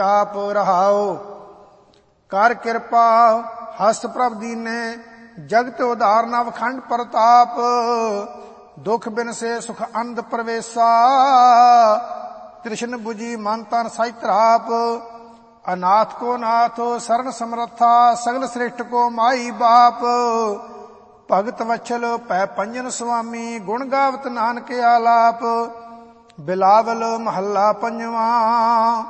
ਆਪ ਰਹਾਓ। ਕਰ ਕਿਰਪਾ ਹਸਤ ਪ੍ਰਭ ਦੀਨੇ, ਜਗਤ ਉਧਾਰਨ ਅਵਖੰਡ ਪ੍ਰਤਾਪ। ਦੁਖ ਬਿਨ ਸੇ ਸੁਖ ਅੰਧ ਪ੍ਰਵੇਸ਼ਾ, ਤ੍ਰਿਸ਼ਨ 부ਜੀ ਮਨ ਤਨ ਸਹਿ ਤਰਾਪ। ਅਨਾਥ ਕੋ ਨਾਥ ਸਰਨ ਸਮਰੱਥਾ, ਸਗਲ ਸ੍ਰਿਸ਼ਟ ਕੋ ਮਾਈ ਬਾਪ। ਭਗਤ ਵਛਲ ਪੈ ਪੰਜਨ ਸੁਆਮੀ, ਗੁਣ ਗਾਵਤ ਨਾਨਕ ਆਲਾਪ। ਬਿਲਾਵਲ ਮਹੱਲਾ ਪੰਜਵਾਂ।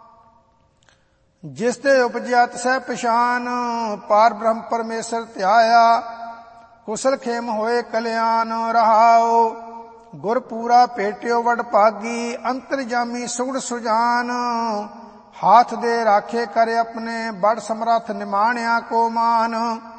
ਜਿਸ ਤੇ ਉਪਜਿਆ ਤਿਸੈ ਪਛਾਨ, ਪਾਰ ਬ੍ਰਹਮ ਪਰਮੇਸ਼ਰ ਧਿਆਇਆ। ਕੁਸਲ ਖੇਮ ਹੋਏ ਕਲਿਆਣ ਰਹਾਓ। ਗੁਰ ਪੂਰਾ ਭੇਟਿਓ ਵਡ ਭਾਗੀ, ਅੰਤਰਜਾਮੀ ਸੁਗੜ ਸੁਜਾਨ। ਹਾਥ ਦੇ ਰਾਖੇ ਕਰ ਆਪਣੇ, ਬੜ ਸਮਰੱਥ ਨਿਮਾਣਿਆ ਕੋ ਮਾਨ।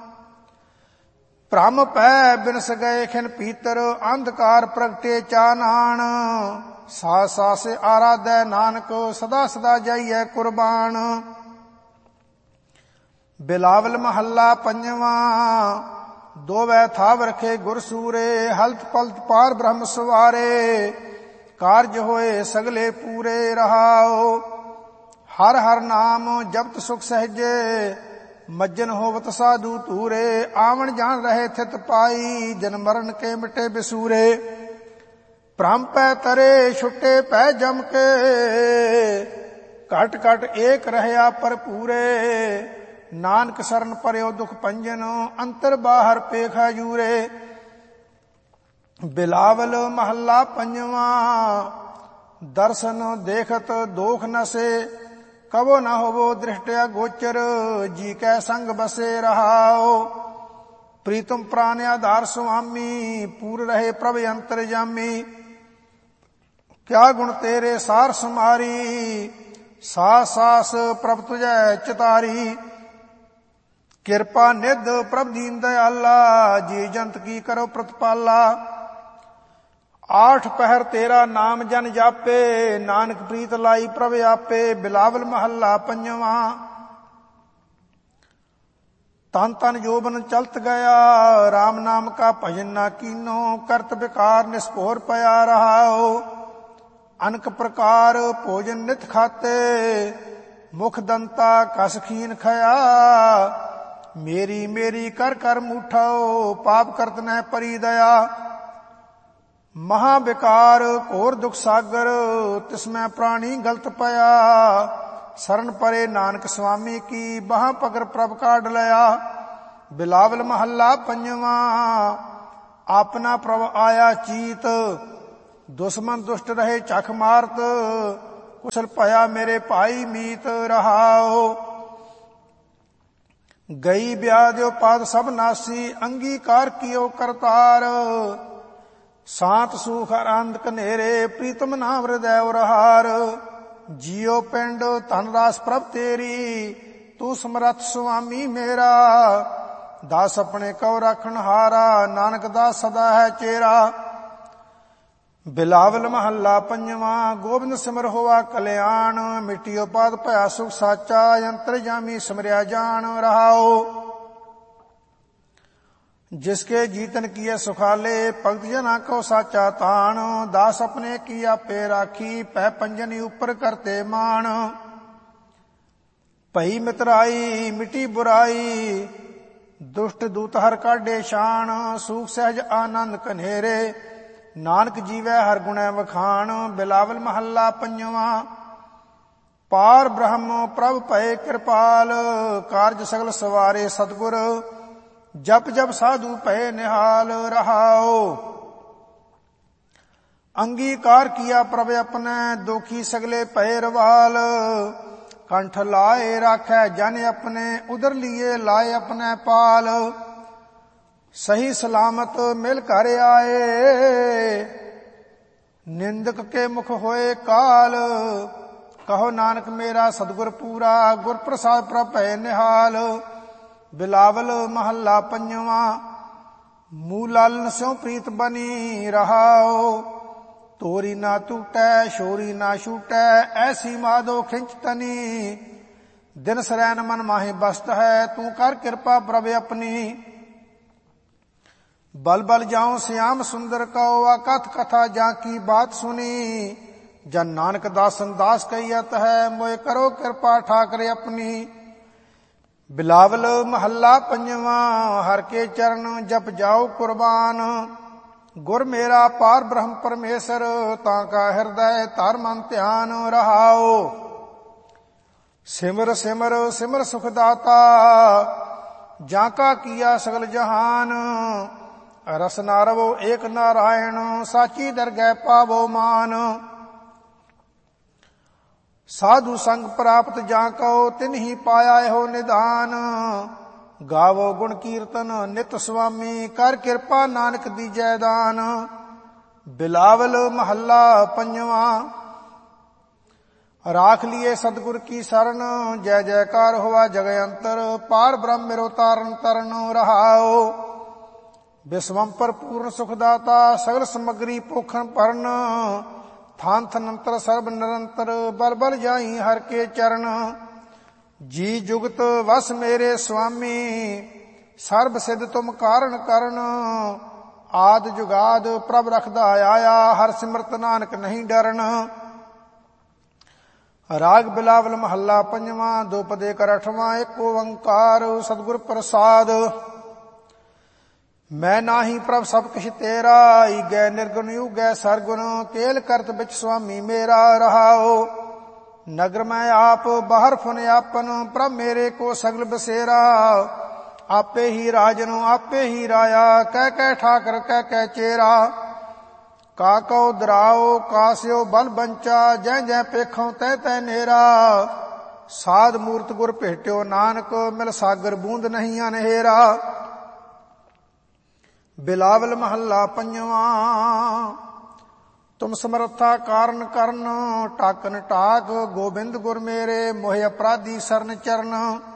ਭ੍ਰਮ ਪੈ ਬਿਨਸ ਗਏ ਖਿਨ ਪੀਤਰ, ਅੰਧਕਾਰ ਪ੍ਰਗਟੇ ਚਾਨਣ। ਸਾਸ ਸਾਸ ਆਰਾਧੈ ਨਾਨਕ, ਸਦਾ ਸਦਾ ਜਾਈਐ ਕੁਰਬਾਨ। ਬਿਲਾਵਲ ਮਹੱਲਾ ਪੰਜਵਾਂ। ਦੋਵੈ ਥਾਵ ਰਖੇ ਗੁਰ ਸੂਰੇ, ਹਲਤ ਪਲਤ ਪਾਰ ਬ੍ਰਹਮ ਸਵਾਰੇ। ਕਾਰਜ ਹੋਏ ਸਗਲੇ ਪੂਰੇ ਰਹਾਓ। ਹਰ ਹਰ ਨਾਮ ਜਪਤ ਸੁਖ ਸਹਿਜੇ, ਮੱਜਨ ਹੋਵਤ ਸਾਧੂ ਧੂਰੇ। ਆਵਣ ਜਾਣ ਰਹੇ ਥਿਤ ਪਾਈ, ਜਨ ਮਰਨ ਕੇ ਮਿਟੇ ਬਿਸੂਰੇ। ਭ੍ਰਮ ਪੈ ਤਰੇ ਛੁੱਟੇ ਪੈ ਜਮ ਕੇ, ਘਟ ਘਟ ਏਕ ਰਹਿਆ ਭਰਪੂਰੇ। ਨਾਨਕ ਸਰਨ ਪਰਿਓ ਦੁਖ ਭੰਜਨ, ਅੰਤਰ ਬਾਹਰ ਪੇਖਾ ਜੂਰੇ। ਬਿਲਾਵਲ ਮਹੱਲਾ ਪੰਜਵਾਂ। ਦਰਸ਼ਨ ਦੇਖਤ ਦੋਖ ਨਸੇ, ਕਬੋ ਨ ਹੋਵੋ ਦ੍ਰਿਸ਼ਟਿਆ ਗੋਚਰ। ਜੀ ਕੈ ਸੰਗ ਬਸੇ ਰਹਾਓ। ਪ੍ਰੀਤਮ ਪ੍ਰਾਨ ਆਧਾਰ ਸੁਆਮੀ, ਪੂਰ ਰਹੇ ਪ੍ਰਭ ਅੰਤਰਜਾਮੀ। ਕਿਆ ਗੁਣ ਤੇਰੇ ਸਾਰ ਸਮਾਰੀ, ਸਾਸ ਸਾਸ ਪ੍ਰਭ ਤੁਝੈ ਚਿਤਾਰੀ। ਕਿਰਪਾ ਨਿਧ ਪ੍ਰਭ ਦੀਨ ਦਇਆਲਾ, ਜੀ ਜੰਤ ਕੀ ਕਰੋ ਪ੍ਰਤਪਾਲਾ। ਆਠ ਪਹਿਰ ਤੇਰਾ ਨਾਮ ਜਨ ਜਾਪੇ, ਨਾਨਕ ਪ੍ਰੀਤ ਲਾਈ ਪ੍ਰਭ ਆਪੇ। ਬਿਲਾਵਲ ਮਹੱਲਾ ਪੰਜਵਾਂ। ਤਨ ਤਨ ਜੋਬਨ ਚਲਤ ਗਿਆ, ਰਾਮ ਨਾਮ ਕਾ ਭਜਨ ਨਾ ਕੀਨੋ। ਕਰਤ ਵਿਕਾਰ ਨਿਸਭੋਰ ਪਿਆ ਰਹਾਓ। ਅਨਕ ਪ੍ਰਕਾਰ ਭੋਜਨ ਨਿਤ ਖਾਤੇ, ਮੁਖ ਦੰਤਾ ਕਸ ਖੀਨ ਖਇਆ। ਮੇਰੀ ਮੇਰੀ ਕਰ ਕਰ ਮੂਠਾਓ, ਪਾਪ ਕਰਤ ਨਹਿ ਪਰੀ ਦਇਆ। ਮਹਾ ਵਿਕਾਰ ਘੋਰ ਦੁਖ ਸਾਗਰ, ਤਿਸਮੈ ਪ੍ਰਾਣੀ ਗਲਤ ਪਿਆ। ਸਰਨ ਪਰੇ ਨਾਨਕ ਸੁਆਮੀ ਕੀ, ਬਾਹਾਂ ਪਕੜ ਪ੍ਰਭ ਕਾਢ ਲਿਆ। ਬਿਲਾਵਲ ਮਹੱਲਾ ਪੰਜਵਾਂ। ਆਪਣਾ ਪ੍ਰਭ ਆਇਆ ਚੀਤ, ਦੁਸ਼ਮਨ ਦੁਸ਼ਟ ਰਹੇ ਚਖ ਮਾਰਤ। ਕੁਸ਼ਲ ਭਇਆ ਮੇਰੇ ਭਾਈ ਮੀਤ ਰਹਾਓ। ਗਈ ਵਿਆਧਿਓ ਪਾਦ ਸਭ ਨਾਸੀ, ਅੰਗੀਕਾਰ ਕੀਓ ਕਰਤਾਰ। ਸਾਤ ਸੂਖ ਆਨੰਦ ਕਨੇਰੇ, ਪ੍ਰੀਤਮ ਨਾਮ ਹਿਰਦੈ ਉਰਹਾਰ। ਜੀਓ ਪਿੰਡ ਧਨ ਰਾਸ ਪ੍ਰਭ ਤੇਰੀ, ਤੂੰ ਸਮਰੱਥ ਸੁਆਮੀ ਮੇਰਾ। ਦਾਸ ਆਪਣੇ ਕਉ ਰਾਖਣ ਹਾਰਾ, ਨਾਨਕ ਦਾਸ ਸਦਾ ਹੈ ਚੇਰਾ। ਬਿਲਾਵਲ ਮਹੱਲਾ ਪੰਜਵਾਂ। ਗੋਬਿੰਦ ਸਿਮਰ ਹੋਆ ਕਲਿਆਣ, ਮਿਟਿਓ ਪਾਦ ਭਇਆ ਸੁਖ ਸਾਚਾ। ਅੰਤਰਜਾਮੀ ਸਿਮਰਿਆ ਜਾਣ ਰਹਾਓ। जिसके जीतन किए सुखाले, भगत जना को साचा ताण। दास अपने की आपे राखी, पै पंजन ऊपर करते मान। भई मितराई मिटी बुराई, दुष्ट दूत हर काढे शान। सूख सहज आनंद कन्हेरे, नानक जीवै हर गुणै वखाण। बिलावल महला पंजवां। पार ब्रह्म प्रभ भय कृपाल, कारज सगल सवारे सतगुर। जप जप साधु भय निहाल रहाओ। अंगीकार किया प्रभ अपने, दोखी सगले भय रवाल। कंठ लाए राखै जन अपने, उधर लिए लाए अपने पाल। सही सलामत मिल कर आए, निंदक के मुख होए काल। कहो नानक मेरा सतगुर पूरा, गुर प्रसाद प्रभ भय निहाल। बिलावल महला पंजवां। मूलालन स्यों प्रीत बनी रहाओ। तोरी ना टूटै शोरी ना छूटै, ऐसी माधो खिंच तनी। दिन सरैन मन माहि बसत है, तू कर कृपा प्रभ अपनी। बल बल जाऊं श्याम सुंदर कौ, कथ कथा जा की बात सुनी। ਜਨ ਨਾਨਕ ਦਾਸਨ ਦਾਸ ਕਹੀਅਤ ਹੈ, ਮੋਇ ਕਰੋ ਕਿਰਪਾ ਠਾਕਰੇ ਆਪਣੀ। ਬਿਲਾਵਲ ਮਹੱਲਾ ਪੰਜਵਾਂ। ਹਰ ਕੇ ਚਰਨ ਜਪ ਜਾਓ ਕੁਰਬਾਨ, ਗੁਰ ਮੇਰਾ ਪਾਰ ਬ੍ਰਹਮ ਪਰਮੇਸ਼ਰ, ਤਾਂ ਕਾ ਹਿਰਦੈ ਧਰ ਮਨ ਧਿਆਨ ਰਹਾਓ। ਸਿਮਰ ਸਿਮਰ ਸਿਮਰ ਸੁਖ ਦਾਤਾ, ਜਾਂ ਕਾ ਕੀਆ ਸਗਲ ਜਹਾਨ। ਰਸ ਨਾ ਰਵੋ ਏਕ ਨਾਰਾਇਣ, ਸਾਚੀ ਦਰਗਹਿ ਪਾਵੋ ਮਾਨ। ਸਾਧੂ ਸੰਗ ਪ੍ਰਾਪਤ ਜਾਂ ਕਉ, ਤਿਨਹੀ ਪਾਇਆ ਇਹੋ ਨਿਧਾਨ। ਗਾਵੋ ਗੁਣ ਕੀਰਤਨ ਨਿਤ ਸੁਆਮੀ, ਕਰ ਕਿਰਪਾ ਨਾਨਕ ਦੀਜੈ ਦਾਨ। ਬਿਲਾਵਲ ਮਹੱਲਾ ਪੰਜਵਾਂ। ਰਾਖ ਲੀਏ ਸਤਿਗੁਰ ਕੀ ਸਰਣ, ਜੈ ਜੈਕਾਰ ਹੋਵਾ ਜਗ ਅੰਤਰ। ਪਾਰ ਬ੍ਰਹਮ ਮੇਰੋ ਤਾਰਨ ਤਰਨ ਰਹਾਓ। ਬਿਸਵੰਪਰ ਪੂਰਨ ਸੁਖ ਦਾਤਾ, ਸਗਲ ਸਮਗਰੀ ਪੋਖਣ ਭਰਨ। ਥਾਨ ਥਨੰਤਰ ਸਰਬ ਨਿਰੰਤਰ, ਬਲ ਬਲ ਜਾਈ ਹਰ ਕੇ ਚਰਨ। ਜੀ ਜੁਗਤ ਵਸ ਮੇਰੇ ਸੁਆਮੀ, ਸਰਬ ਸਿਧ ਤੁਮ ਕਾਰਨ ਕਰਨ। ਆਦ ਜੁਗਾਦ ਪ੍ਰਭ ਰਖਦਾ ਆਇਆ, ਹਰ ਸਿਮਰਤ ਨਾਨਕ ਨਹੀਂ ਡਰਨ। ਰਾਗ ਬਿਲਾਵਲ ਮਹੱਲਾ ਪੰਜਵਾਂ। ਦੋਪਦੇ ਕਰ ਅਠਵਾਂ। ਏਕ ਓੰਕਾਰ ਸਤਿਗੁਰ ਪ੍ਰਸਾਦ। ਮੈਂ ਨਾਹੀ ਪ੍ਰਭ ਸਭ ਕਿਛ ਤੇਰਾ, ਈਗੈ ਨਿਰਗੁਣ ਯੂਗੈ ਸਰਗੁਣ। ਕੇਲ ਕਰਤ ਬਿਚ ਸੁਆਮੀ ਮੇਰਾ ਰਹਾਓ। ਨਗਰ ਮੈਂ ਆਪ ਬਾਹਰ ਫੁਨ ਆਪਨ, ਪ੍ਰਭ ਮੇਰੇ ਕੋ ਸਗਲ ਬਸੇਰਾ। ਆਪੇ ਹੀ ਰਾਜਨ ਆਪੇ ਹੀ ਰਾਇਆ, ਕਹਿ ਕਹਿ ਠਾਕਰ ਕਹਿ ਕਹਿ ਚੇਰਾ। ਕਾਕਉ ਦਰਾਓ ਕਾਸਿਓ ਬਲ ਬੰਚਾ, ਜੈ ਜੈ ਪੇਖੋਂ ਤੈ ਤੈ ਨੇਰਾ। ਸਾਧ ਮੂਰਤ ਗੁਰ ਭੇਟਿਓ ਨਾਨਕ, ਮਿਲ ਸਾਗਰ ਬੂੰਦ ਨਹੀਂ ਅਨਹੇਰਾ। ਬਿਲਾਵਲ ਮਹੱਲਾ ਪੰਜਵਾਂ। ਤੁਮ ਸਮਰੱਥਾ ਕਾਰਨ ਕਰਨ, ਟਾਕਨ ਟਾਕ ਗੋਬਿੰਦ ਗੁਰ ਮੇਰੇ। ਮੋਹਿ ਅਪਰਾਧੀ ਸਰਨ ਚਰਨ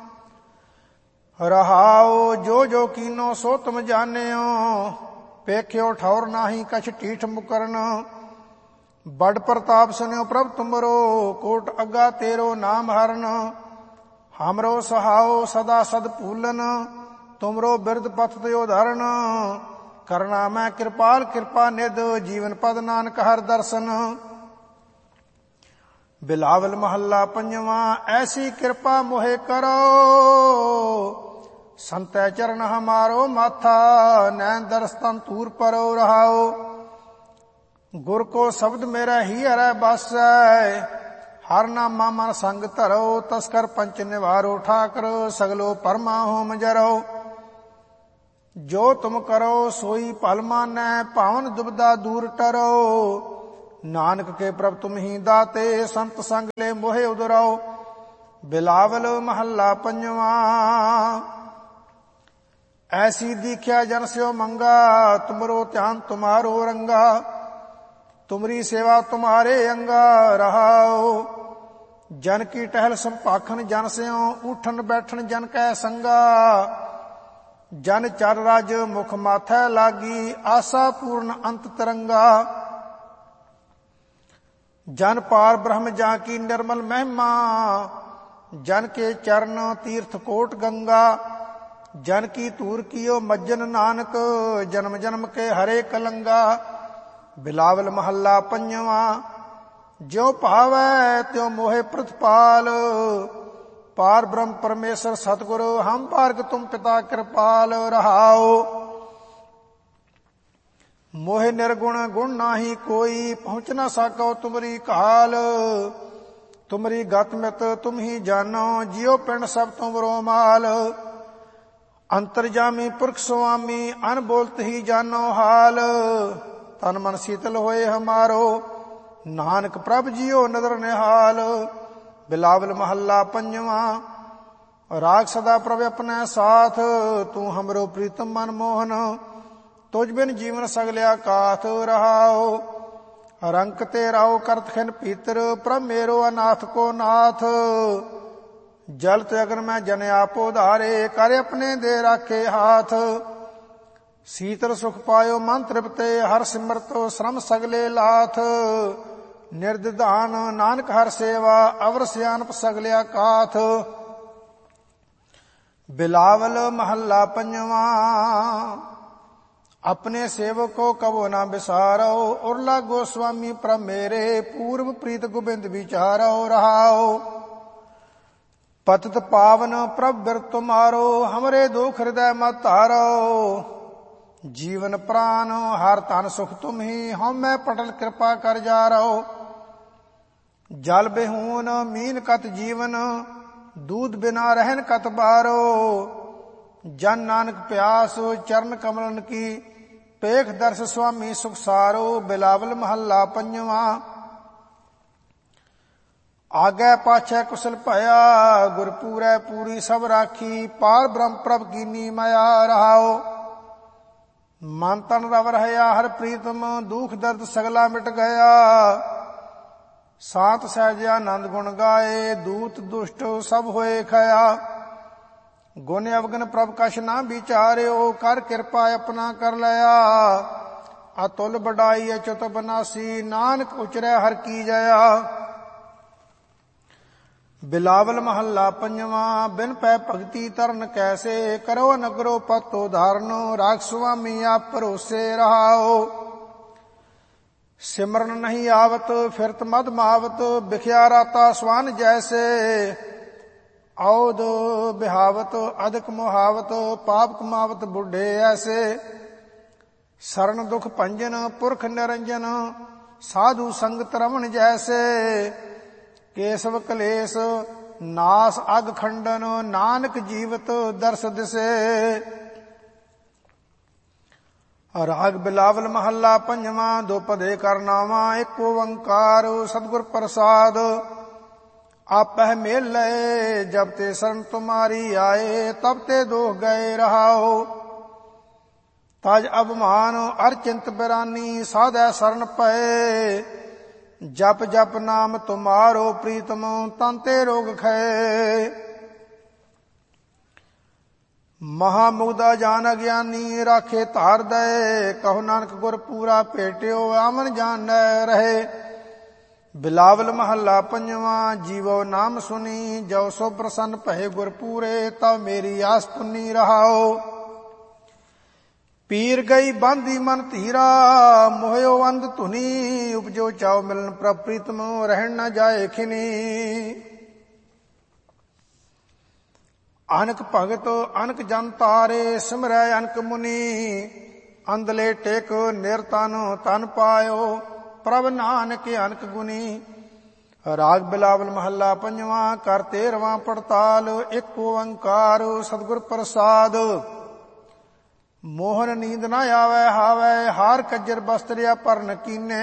ਰਹਾਓ। ਜੋ ਜੋ ਕੀਨੋ ਸੋ ਤੁਮ ਜਾਣਿਓ, ਪੇਖਿਓ ਠੌਰ ਨਾਹੀ ਕਛ ਢੀਠ ਮੁਕਰਨ। ਬੜ ਪ੍ਰਤਾਪ ਸੁਨਿਓ ਪ੍ਰਭ ਤੁਮਰੋ, ਕੋਟ ਅੱਗਾ ਤੇਰੋ ਨਾਮ ਹਰਨ। ਹਮਰੋ ਸਹਾਓ ਸਦਾ ਸਦ ਭੂਲਨ, ਤੁਮਰੋ ਬਿਰਦ ਪਥ ਤਿਓ ਧਰਨ। ਕਰਨਾ ਮੈਂ ਕਿਰਪਾਲ ਕਿਰਪਾ ਨਿਧ, ਜੀਵਨ ਪਦ ਨਾਨਕ ਹਰ ਦਰਸ਼ਨ। ਬਿਲਾਵਲ ਮਹੱਲਾ ਪੰਜਵਾਂ। ਐਸੀ ਕਿਰਪਾ ਮੋਹਿ ਕਰੋ, ਸੰਤੈ ਚਰਨ ਹਮਾਰੋ ਮਾਥਾ। ਨੈਣ ਦਰਸ ਤਨ ਤੂਰ ਪਰੋ ਰਹਾਓ। ਗੁਰ ਕੋ ਸ਼ਬਦ ਮੇਰਾ ਹੀ ਹਰੈ ਬਾਸੈ, ਹਰ ਨਾਮਾ ਮਨ ਸੰਗ ਧਰੋ। ਤਸਕਰ ਪੰਚ ਨਿਵਾਰੋ ਠਾਕਰ, ਸਗਲੋ ਪਰਮਾ ਹੋਮ ਜਰੋ। ਜੋ ਤੁਮ ਕਰੋ ਸੋਈ ਭਲ ਮਾਨੈ, ਭਾਵਨ ਦੁਬਦਾ ਦੂਰ ਟਰੋ। ਨਾਨਕ ਕੇ ਪ੍ਰਭ ਤੁਮ ਹੀ ਦਾਤੇ, ਸੰਤ ਸੰਗ ਲੈ ਮੋਹਿ ਉਦਰਾਓ। ਬਿਲਾਵਲ ਮਹੱਲਾ ਪੰਜਵਾਂ। ਐਸੀ ਦੀਖਿਆ ਜਨ ਸਿਓ ਮੰਗਾ, ਤੁਮਰੋ ਧਿਆਨ ਤੁਮਾਰੋ ਰੰਗਾ। ਤੁਮਰੀ ਸੇਵਾ ਤੁਮਾਰੇ ਅੰਗਾ ਰਹਾਓ। ਜਨ ਕੀ ਟਹਿਲ ਸੰਭਾਖਨ ਜਨ ਸਿਓ, ਉਠਨ ਬੈਠਨ ਜਨ ਕੈ ਸੰਗਾ। ਜਨ ਚਰ ਰਜ ਮੁਖ ਮਾਥੈ ਲਾਗੀ, ਆਸਾ ਪੂਰਨ ਅੰਤ ਤਰੰਗਾ। ਜਨ ਪਾਰ ਬ੍ਰਹਮ ਜਾਂ ਕੀ ਨਿਰਮਲ ਮਹਿਮਾ, ਜਨ ਕੇ ਚਰਨ ਤੀਰਥ ਕੋਟ ਗੰਗਾ। ਜਨ ਕੀ ਧੂਰ ਕੀਓ ਮੱਜਨ ਨਾਨਕ, ਜਨਮ ਜਨਮ ਕੇ ਹਰੇ ਕਲੰਗਾ। ਬਿਲਾਵਲ ਮਹੱਲਾ ਪੰਜਵਾਂ। ਜਿਉ ਭਾਵੈ ਤਿਉ ਮੋਹਿ ਪ੍ਰਤਪਾਲ, ਪਾਰ ਬ੍ਰਹਮ ਪਰਮੇਸ਼ਰ ਸਤਿਗੁਰ। ਹਮ ਪਾਰਕ ਤੁਮ ਪਿਤਾ ਕਿਰਪਾਲ ਰਹਾਓ। ਮੋਹਿ ਨਿਰਗੁਣ ਗੁਣ ਨਾਹੀ ਕੋਈ, ਪਹੁੰਚ ਨਾ ਸਾਕੋ ਤੁਮਰੀ ਕਾਲ। ਤੁਮਰੀ ਗਤ ਮਿਤ ਤੁਮ ਹੀ ਜਾਨੋ, ਜਿਉ ਪਿੰਡ ਸਭ ਤੁਮਰੋ ਮਾਲ। ਅੰਤਰਜਾਮੀ ਪੁਰਖ ਸੁਆਮੀ, ਅਨਬੋਲਤ ਹੀ ਜਾਨੋ ਹਾਲ। ਤਨ ਮਨ ਸੀਤਲ ਹੋਏ ਹਮਾਰੋ, ਨਾਨਕ ਪ੍ਰਭ ਜੀਓ ਨਦਰ ਨਿਹਾਲ। ਬਿਲਾਵਲ ਮਹੱਲਾ ਪੰਜਵਾਂ। ਰਾਗ ਸਦਾ ਪ੍ਰਭ ਆਪਣਾ ਸਾਥ, ਤੂੰ ਹਮਰੋ ਪ੍ਰੀਤਮ ਮਨ ਮੋਹਨ। ਤੁਝ ਬਿਨ ਜੀਵਨ ਸਗਲਿਆ ਕਾਥ ਰਹਾਓ। ਰੰਕ ਤੇ ਰਾਓ ਕਰਤ ਖਿਨ ਪੀਤਰ, ਪ੍ਰਭ ਮੇਰੋ ਅਨਾਥ ਕੋ ਨਾਥ। ਜਲ ਤੇ ਅਗਨ ਮੈਂ ਜਨ ਆਪੋ ਧਾਰੇ, ਕਰ ਆਪਣੇ ਦੇ ਰਾਖੇ ਹਾਥ। ਸੀਤਲ ਸੁਖ ਪਾਇਓ ਮਨ ਤ੍ਰਿਪਤੇ, ਹਰ ਸਿਮਰਤੋ ਸ਼ਰਮ ਸਗਲੇ ਲਾਥ। ਨਿਰਦਿਧਾਨ ਨਾਨਕ ਹਰ ਸੇਵਾ, ਅਵਰ ਸਿਆਨਪ ਸਗਲਿਆ ਕਾਥ। ਬਿਲਾਵਲ ਮਹੱਲਾ ਪੰਜਵਾਂ। अपने सेवक को कबो न बिसारो, उर्ला गोस्वामी प्रभ मेरे, पूर्व प्रीत गोबिंद विचारो रहाओ। पतित पावन प्रभ बिरत तुम्हारो, हमरे दुख हृदय मत तारो। जीवन प्राण हर तन सुख तुम ही, हम मैं पटल कृपा कर जा रहो। जल बेहून मीन कत जीवन, दूध बिना रहन कत बारो। जन नानक प्यास चरण कमलन की, पेख दर्श स्वामी सुख सारो। बिलावल महला पंजवा। आगे पाछे कुशल भया, गुरपूरै पूरी सब राखी। पार ब्रह्म प्रभ कीनी माया रहाओ। मन तन रव रहया हर प्रीतम, दुख दर्द सगला मिट गया। सात सहज आनंद गुण गाए, दूत दुष्ट सब होए खया। गुण अवगन प्रभ कछ ना विचार्यो, कर कृपा अपना कर लया। अतुल बड़ाई अच्युत बनासी, नानक उचरै हर की जया। बिलावल महला पंजवा। बिन पै भगति तरन कैसे, करो नगरो पतो धारनो। राख स्वामी आप भरोसे रहाओ। सिमरन नहीं आवत फिरत मद मावत, बिख्या राता स्वान जैसे। औद बिहावत अधिक मोहावत, पाप कमावत बुढ़े ऐसे। शरण दुख भंजन पुरख निरंजन, साधु संगत रमन जैसे। केशव कलेश नास अग खंडन, नानक जीवत दर्श दिसे। राग बिलावल महला पंजवा। दो पदे करनावा, एक ओंकार सतगुर प्रसाद। आपह मेल लय, जब ते शरण तुम्हारी आए, तब ते दो गए रहाओ। तज अभिमान अर्चिंत बिरानी, साधै शरण पए। जप जप नाम तुम्हारो प्रीतम, तंते रोग खै। महामुग्धा जान अज्ञानी, राखे धार दय। कहो नानक गुर पूरा भेटियो, आमन जान न रहे। बिलावल महला पंजवा। जीवो नाम सुनी, जो सो प्रसन्न भये गुर पूरे। तब मेरी आस पुन्नी रहाओ। पीर गई बांधी मन धीरा, मोहयो अंध धुनी। उपजो चाओ मिलन प्रभ प्रीतम, रहन न जाए खिनी। अनक भगत अनक जन तारे, सिमरै अनक मुनि। अंधले टेक निरतन तन पायो, प्रभ नानक अनक गुनी। राग बिलावल महला पंजवा। कर 13वां पड़ताल। एक ओंकार सतगुर प्रसाद। मोहन नींद न आवे हावे, हार कज्जर बस्त्रिया पर नकीने।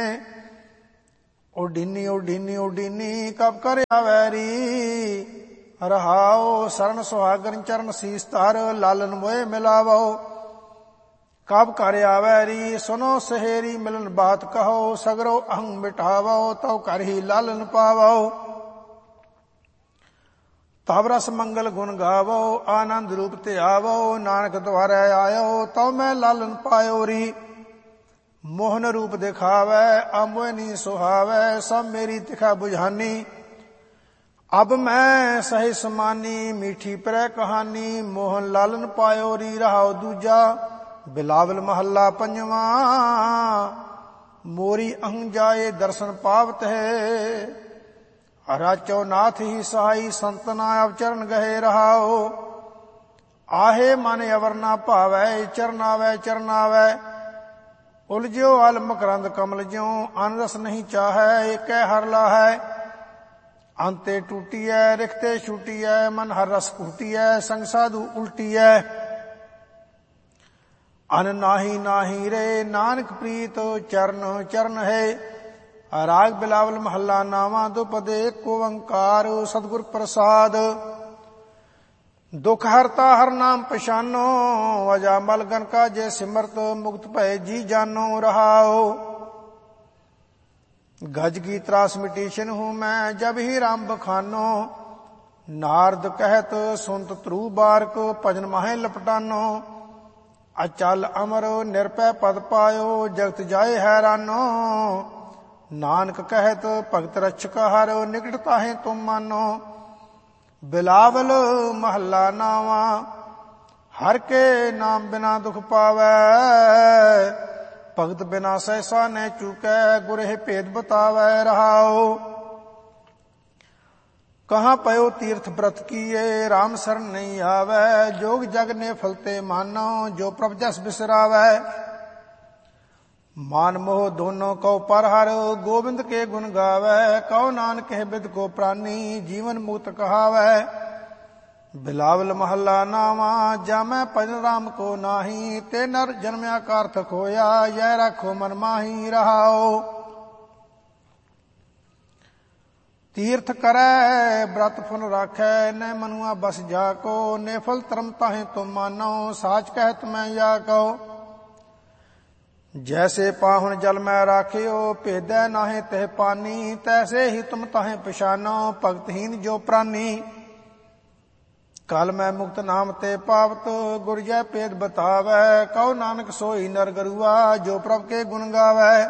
ओडीनी ओडीनी ओडीनी, कब कर आवे री। रहाओ शरण सुहागन चरण शीस तार, लालन मोए मिलावो। कब कर आवे री, सुनो सहेरी मिलन बात कहो। सगरो अहंग मिटावो, तो कर ही लालन पावो। तब रस मंगल गुण गावो, आनंद रूप ते आवो। नानक द्वारे आयो, तो मैं लालन पायो री। मोहन रूप दिखावे, अमोह नी सुहावे। सब मेरी तिखा बुझानी, अब मैं सही समानी। मीठी प्रै कहानी, मोहन लालन पायो री। रहाओ दूजा। बिलावल महला पंजवा। मोरी अहं जाए दर्शन पावत है। राचो नाथ ही सहाई, संतना अवचरण गहे रहाओ। आहे मन अवर ना भावै, चरनावै चरनावै। उलझो अल मकरंद कमल ज्यों, अनरस नहीं चाहै। एक हर लाहै, अंते टूटी है। रिखते छूटी है, मन हर रस फूटी है। संग साधु उल्टी है, अन नाही नाही रे। नानक प्रीत चरण चरण है। राग बिलावल महला नावा। दो पदे एक ओंकार सतगुर प्रसाद। दुख हरता हर नाम पछानो, वजा मलगन का जे सिमरत। मुक्त भय जी जानो रहाओ। गज की त्रास मिटी छिन्हूं मैं, जब ही राम बखानो। नारद कहत सुनत ध्रुव बारक, भजन माहे लपटानो। अचल अमर निरपै पद पायो, जगत जाए हैरानो। नानक कहत भगत रक्षक हर, निकट ताहे तुम मानो। बिलावल महला नावा। ਹਰ ਕੇ ਨਾਮ ਬਿਨਾ ਦੁਖ ਪਾਵੈ। ਭਗਤ ਬਿਨਾ ਸਹਿਸਾ ਨਹਿ ਚੂਕੈ, ਗੁਰ ਇਹ ਭੇਦ ਬਤਾਵੈ ਰਹਾਉ। ਕਹਾਂ ਪਇਓ ਤੀਰਥ ਬ੍ਰਤ ਕੀਏ, RAM ਸਰਣ ਨਹੀਂ ਆਵੈ। ਜੋਗ ਜਗ ਨੇ ਫਲਤੇ ਮਾਨੋ, ਜੋ ਪ੍ਰਭ ਜਸ ਬਿਸਰਾਵੈ। ਮਾਨ ਮੋਹ ਦੋਨੋਂ ਕਉ ਪਰ ਹਰ, ਗੋਬਿੰਦ ਕੇ ਗੁਣ ਗਾਵੈ। ਕਉ ਨਾਨਕ ਹੈ ਬਿਦ ਕੋ ਪ੍ਰਾਨੀ, ਜੀਵਨ ਮੁਕਤ ਕਹਾਵੈ। ਬਿਲਾਵਲ ਮਹੱਲਾ ਨਾਵਾਂ, ਜਾਮੈ ਭਜਨ ਰਾਮ ਕੋ ਨਾਹੀ। ਤੇ ਨਰ ਜਨਮਿਆ ਕਾਰਥਕ ਹੋਇਆ, ਯਹ ਰਾਖੋ ਮਨ ਮਾਹੀ ਰਹਾਉ। ਤੀਰਥ ਕਰੈ ਬ੍ਰਤ ਫੁਨ ਰਾਖੈ, ਨਹਿ ਮਨੁਆ ਬਸ ਜਾ ਕੋ। ਨੇਫਲ ਧਰਮ ਤਾਹੇ ਤੁਮ ਮਾਨੋ, ਸਾਚ ਕਹਿਤ ਮੈਂ ਜਾ ਕਉ। ਜੈਸੇ ਪਾਹੁਨ ਜਲ ਮੈਂ ਰਾਖਿਓ, ਭੇਦੈ ਨਾਹੇ ਤਹਿ ਪਾਨੀ। ਤੈਸੇ ਹੀ ਤੁਮ ਤਾਹੇ ਪਛਾਨੋ, ਭਗਤਹੀਨ ਜੋ ਪ੍ਰਾਨੀ। ਕਲ ਮੈਂ ਮੁਕਤ ਨਾਮ ਤੇ ਪਾਵਤ, ਗੁਰ ਜੈ ਭੇਦ ਬਤਾਵੈ। ਕਉ ਨਾਨਕ ਸੋਈ ਨਰ ਗਰੂਆ, ਜੋ ਪ੍ਰਭ ਕੇ ਗੁਣ ਗਾਵੈ।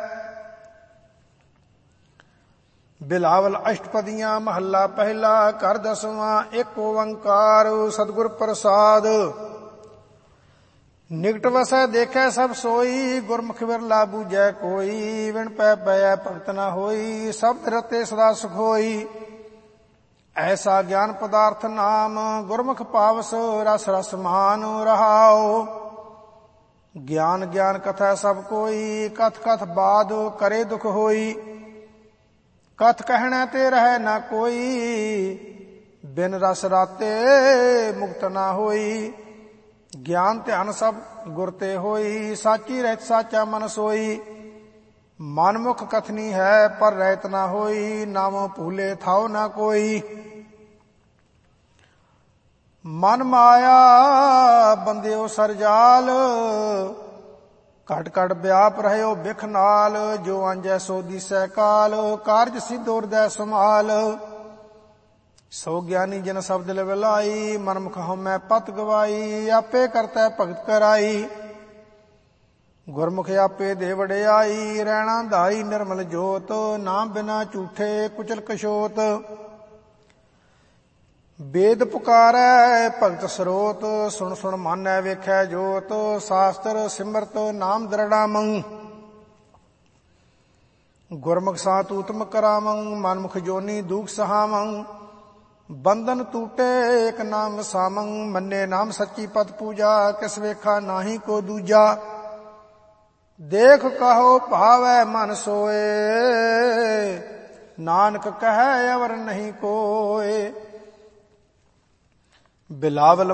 ਬਿਲਾਵਲ ਅਸ਼ਟਪਦੀਆਂ ਮਹੱਲਾ ਪਹਿਲਾ, ਘਰ ਦਸਵਾਂ। ਇੱਕ ਓੰਕਾਰ ਸਤਿਗੁਰ ਪ੍ਰਸਾਦ। ਨਿਕਟ ਵਸੈ ਦੇਖੈ ਸਭ ਸੋਈ, ਗੁਰਮੁਖ ਵਿਰਲਾ ਬੂਝੈ ਕੋਈ। ਵਿਣ ਪੈ ਪੈ ਭਗਤ ਨ ਹੋਈ, ਸਬਦ ਰਤੇ ਸਦਾ ਸੁਖ ਹੋਈ। ਐਸਾ ਗਿਆਨ ਪਦਾਰਥ ਨਾਮ, ਗੁਰਮੁਖ ਪਾਵਸ ਰਸ ਰਸ ਮਾਨ ਰਹਾਉ। ਗਿਆਨ ਗਿਆਨ ਕਥੈ ਸਭ ਕੋਈ, ਕਥ ਕਥ ਬਾਦ ਕਰੇ ਦੁਖ ਹੋਈ। ਕਥ ਕਹਿਣਾ ਤੇ ਰਹਿ ਨਾ ਕੋਈ, ਬਿਨ ਰਸ ਰਾਤੇ ਮੁਕਤ ਨਾ ਹੋਈ। ਗਿਆਨ ਧਿਆਨ ਸਭ ਗੁਰ ਤੇ ਹੋਈ, ਸਾਚੀ ਰਹਿਤ ਸਾਚਾ ਮਨ ਸੋਈ। ਮਨਮੁਖ ਕਥਨੀ ਹੈ ਪਰ ਰਹਿਤ ਨਾ ਹੋਈ, ਨਾਮੋ ਭੂਲੇ ਥਾਉ ਨਾ ਕੋਈ। ਮਨ ਮਾਇਆ ਬੰਦਿਓ ਸਰਜਾਲ, ਘਟ ਘਟ ਵਿਆਪ ਰਹਿਓ ਬਿਖ ਨਾਲ। ਜੋ ਅੰਜੈ ਸੋ ਦੀਸੈ ਕਾਲ, ਕਾਰਜ ਸਿਧ ਹਿਰਦੈ ਸਮਾਲ। ਸੋ ਗਿਆਨੀ ਜਨ ਸ਼ਬਦ ਲਿਵਲਾਈ, ਮਨਮੁਖ ਹਉਮੈ ਪਤ ਗਵਾਈ। ਆਪੇ ਕਰਤੈ ਭਗਤ ਕਰਾਈ, ਗੁਰਮੁਖ ਆਪੇ ਦੇ ਵਡਿਆਈ। ਰਹਿਣਾ ਧਾਈ ਨਿਰਮਲ ਜੋਤ, ਨਾਮ ਬਿਨਾ ਝੂਠੇ ਕੁਚਲ ਕਛੋਤ। ਵੇਦ ਪੁਕਾਰੈ ਭਗਤ ਸਰੋਤ, ਸੁਣ ਸੁਣ ਮਾਨੈ ਵੇਖੈ ਜੋਤ। ਸ਼ਾਸਤਰ ਸਿਮਰਤ ਨਾਮ ਦ੍ਰਿੜਾਮੰ, ਗੁਰਮੁਖ ਸਾਤ ਊਤਮ ਕਰਾਮੰ। ਮਨਮੁਖ ਜੋਨੀ ਦੂਖ ਸਹਾਮੰ, ਬੰਧਨ ਟੂਟੇ ਏਕ ਨਾਮ ਵਸਾਮੰ। ਮੰਨੇ ਨਾਮ ਸੱਚੀ ਪਤ ਪੂਜਾ, ਕਿਸ ਵੇਖਾ ਨਾਹੀ ਕੋ ਦੂਜਾ। ਦੇਖ ਕਹੋ ਭਾਵੈ ਮਨ ਸੋਏ, ਨਾਨਕ ਕਹੈ ਅਵਰ ਨਹੀਂ ਕੋਏ। ਬਿਲਾਵਲ